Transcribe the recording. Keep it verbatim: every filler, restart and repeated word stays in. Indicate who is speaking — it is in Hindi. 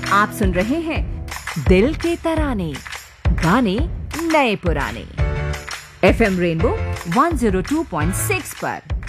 Speaker 1: आप सुन रहे हैं दिल के तराने, गाने नए पुराने। FM rainbow one zero two point six पर।